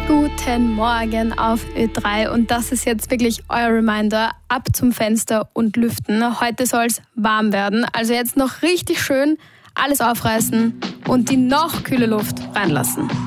Guten Morgen auf Ö3 und das ist jetzt wirklich euer Reminder, ab zum Fenster und lüften. Heute soll es warm werden, also jetzt noch richtig schön alles aufreißen und die noch kühle Luft reinlassen.